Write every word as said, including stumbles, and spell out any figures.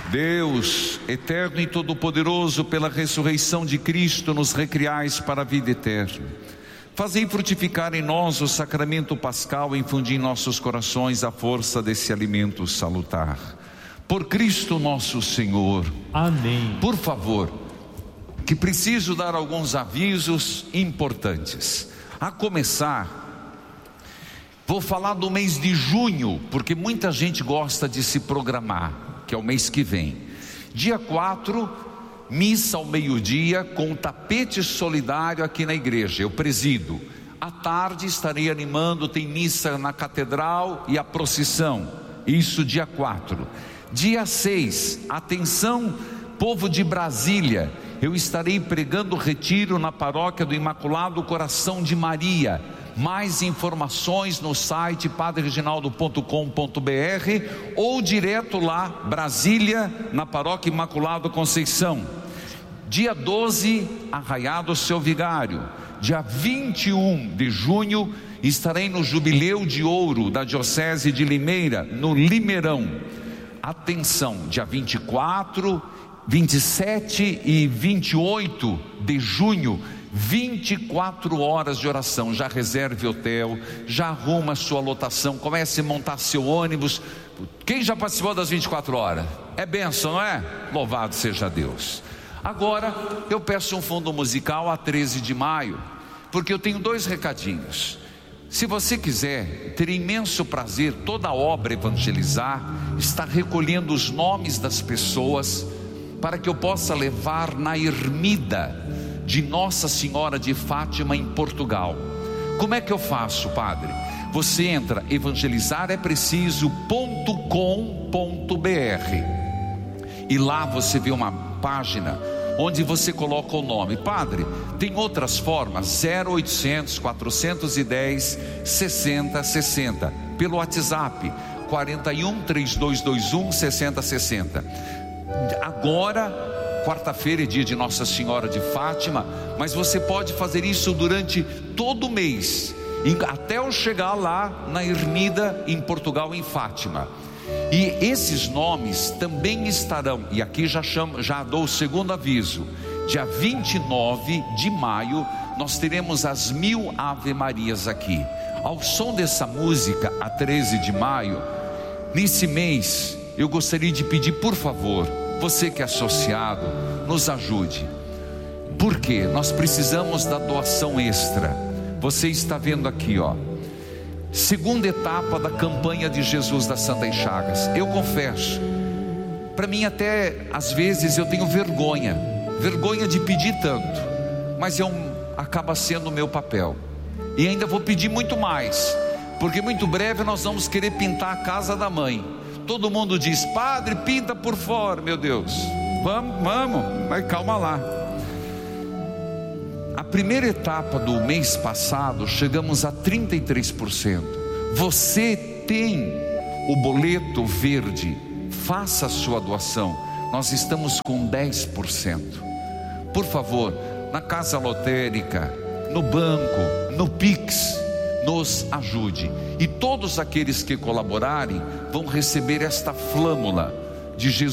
Deus, eterno e todo-poderoso, pela ressurreição de Cristo, nos recriais para a vida eterna. Fazei frutificar em nós o sacramento pascal, infundi em nossos corações a força desse alimento salutar. Por Cristo nosso Senhor. Amém. Por favor, que preciso dar alguns avisos importantes. A começar, vou falar do mês de junho, porque muita gente gosta de se programar, que é o mês que vem. Dia quatro, missa ao meio-dia com tapete solidário aqui na igreja, eu presido. À tarde estarei animando, tem missa na catedral e a procissão, isso dia quatro. Dia seis, atenção povo de Brasília, eu estarei pregando retiro na paróquia do Imaculado Coração de Maria. Mais informações no site padre reginaldo ponto com ponto br ou direto lá, Brasília, na paróquia Imaculado Conceição. Dia doze, Arraiado Seu Vigário. Dia vinte e um de junho, estarei no Jubileu de Ouro da Diocese de Limeira, no Limeirão. Atenção, dia vinte e quatro, vinte e sete e vinte e oito de junho, vinte e quatro horas de oração. Já reserve hotel, já arruma sua lotação, comece a montar seu ônibus. Quem já participou das vinte e quatro horas? É bênção, não é? Louvado seja Deus. Agora eu peço um fundo musical a treze de maio, porque eu tenho dois recadinhos. Se você quiser, terei imenso prazer, toda a obra Evangelizar está recolhendo os nomes das pessoas, para que eu possa levar na ermida de Nossa Senhora de Fátima em Portugal. Como é que eu faço, padre? Você entra evangelizar é preciso ponto com ponto br e lá você vê uma página onde você coloca o nome. Padre, tem outras formas, zero oitocentos, quatrocentos e dez, sessenta sessenta, pelo WhatsApp, quarenta e um, trinta e dois vinte e um, sessenta sessenta. Agora, quarta-feira é dia de Nossa Senhora de Fátima, mas você pode fazer isso durante todo o mês, até eu chegar lá na ermida em Portugal, em Fátima. E esses nomes também estarão, e aqui já, chamo, já dou o segundo aviso, dia vinte e nove de maio, nós teremos as mil Ave Marias aqui. Ao som dessa música, a treze de maio, nesse mês, eu gostaria de pedir, por favor, você que é associado, nos ajude. Por quê? Nós precisamos da doação extra. Você está vendo aqui, ó, segunda etapa da campanha de Jesus das Santas Chagas. Eu confesso, para mim até às vezes eu tenho vergonha, vergonha de pedir tanto, mas é um, acaba sendo o meu papel. E ainda vou pedir muito mais, porque muito breve nós vamos querer pintar a casa da mãe. Todo mundo diz, padre, pinta por fora. Meu Deus, vamos, vamos, mas calma lá. A primeira etapa do mês passado, chegamos a trinta e três por cento. Você tem o boleto verde, faça a sua doação. Nós estamos com dez por cento. Por favor, na casa lotérica, no banco, no Pix, nos ajude. E todos aqueles que colaborarem vão receber esta flâmula de Jesus.